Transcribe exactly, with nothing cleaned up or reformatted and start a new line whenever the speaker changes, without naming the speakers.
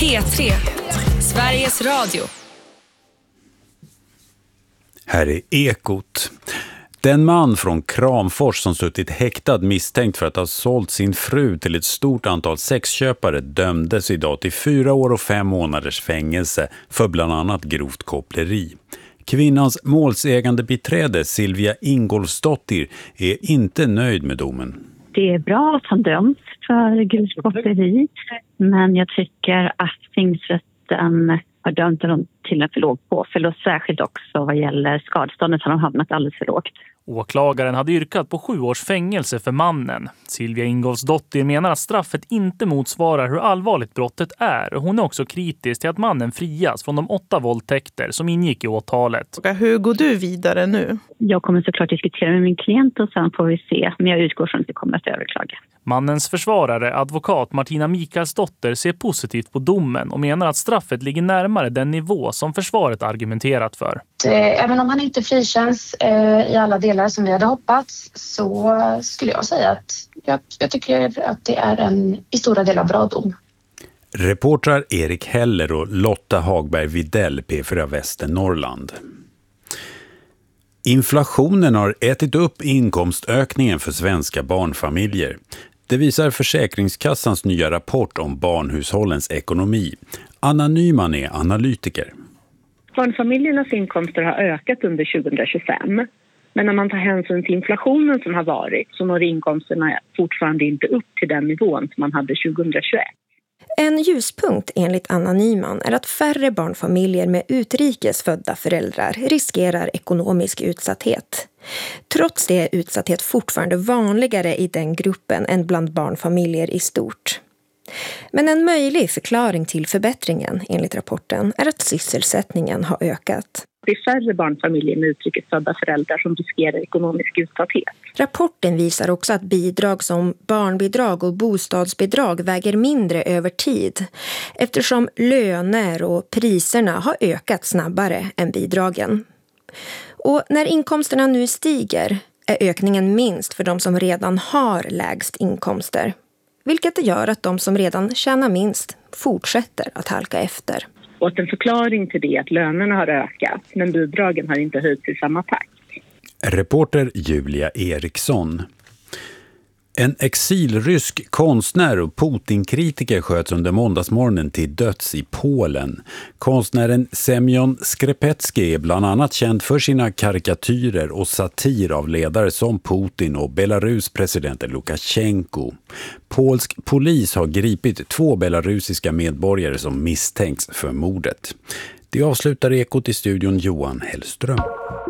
P tre, Sveriges Radio.
Här är Ekot. Den man från Kramfors som suttit häktad misstänkt för att ha sålt sin fru till ett stort antal sexköpare dömdes idag till fyra år och fem månaders fängelse för bland annat grovt koppleri. Kvinnans målsägande beträde Silvia Ingolfsdottir är inte nöjd med domen.
Det är bra att han döms för grovt koppleri, men jag tycker att tingsrätten har dömt honom till en för låg påföljd, och särskilt också vad gäller skadeståndet har de hamnat alldeles för lågt.
Åklagaren hade yrkat på sju års fängelse för mannen. Silvia Ingolfsdottir menar att straffet inte motsvarar hur allvarligt brottet är, och hon är också kritisk till att mannen frias från de åtta våldtäkter som ingick i åtalet.
Hur går du vidare nu?
Jag kommer såklart diskutera med min klient och sen får vi se, men jag utgår från att det kommer att överklaga.
Mannens försvarare, advokat Martina Mikaelsdotter, ser positivt på domen och menar att straffet ligger närmare den nivå som försvaret argumenterat för.
Även om han inte frikänns eh, i alla delar som vi hade hoppats, så skulle jag säga att jag, jag tycker att det är en i stora delar bra dom.
Reportrar Erik Heller och Lotta Hagberg Videll, P fyra Västernorrland. Inflationen har ätit upp inkomstökningen för svenska barnfamiljer. Det visar Försäkringskassans nya rapport om barnhushållens ekonomi. Anna Nyman är analytiker.
Barnfamiljernas inkomster har ökat under tjugohundratjugofem. Men när man tar hänsyn till inflationen som har varit, så når inkomsterna fortfarande inte upp till den nivån som man hade tjugohundratjugoett.
En ljuspunkt enligt Anna Nyman är att färre barnfamiljer med utrikes födda föräldrar riskerar ekonomisk utsatthet. Trots det är utsatthet fortfarande vanligare i den gruppen än bland barnfamiljer i stort. Men en möjlig förklaring till förbättringen enligt rapporten är att sysselsättningen har ökat.
Det är färre barnfamiljer med utrikesfödda föräldrar som riskerar ekonomisk utsatthet.
Rapporten visar också att bidrag som barnbidrag och bostadsbidrag väger mindre över tid, eftersom löner och priserna har ökat snabbare än bidragen. Och när inkomsterna nu stiger är ökningen minst för de som redan har lägst inkomster, vilket gör att de som redan tjänar minst fortsätter att halka efter.
Och att en förklaring till det är att lönerna har ökat, men bidragen har inte höjts i samma takt.
Reporter Julia Eriksson. En exilrysk konstnär och Putin-kritiker sköts under måndagsmorgonen till döds i Polen. Konstnären Semyon Skrepecki är bland annat känd för sina karikatyrer och satir av ledare som Putin och Belarus president Lukasjenko. Polsk polis har gripit två belarusiska medborgare som misstänks för mordet. Det avslutar Ekot i studion Johan Hellström.